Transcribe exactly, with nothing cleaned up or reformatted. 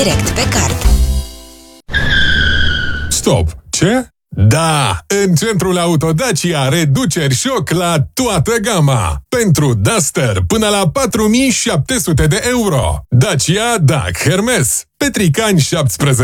direct pe card. Stop! Ce? Da! În centrul Auto Dacia, reduceri șoc la toată gama. Pentru Duster, până la patru mii șapte sute de euro. Dacia D A C Hermes, Petricani șaptesprezece.